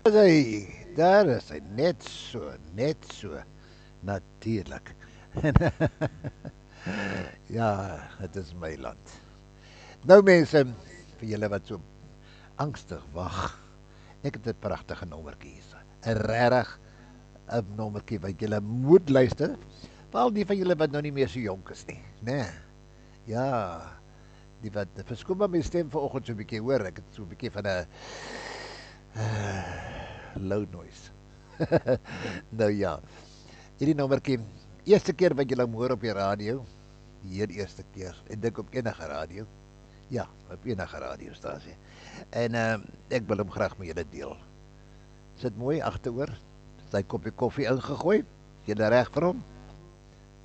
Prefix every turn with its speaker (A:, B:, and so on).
A: Daar is hy, net so, natuurlik. Ja, dit is my land. Nou mense, vir julle wat so angstig wag, ek het 'n pragtige nommertjie hier. 'n Regtig 'n nommertjie wat julle moet luister. Veral die van julle wat nou nie meer so jonk is nie, né? Nee. Ja, die wat verskoon maar my stem vanoggend so 'n bietjie hoor, ek het so 'n bietjie van 'n low noise. Nou ja, hierdie nommertjie, eerste keer wat jy hom hoor op die radio, die heel eerste keer, ek dink op enige radio. Ja, op enige radiostasie. En ek wil hom graag met julle deel. Sit mooi agteroor, sy koppie koffie ingegooi. Jy reg vir hom?